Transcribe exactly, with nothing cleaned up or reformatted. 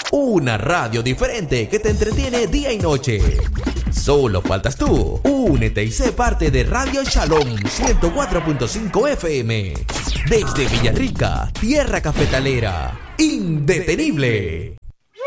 Una radio diferente que te entretiene día y noche. Solo faltas tú. Únete y sé parte de Radio Shalom ciento cuatro punto cinco F M. Desde Villarrica, tierra cafetalera. Indetenible.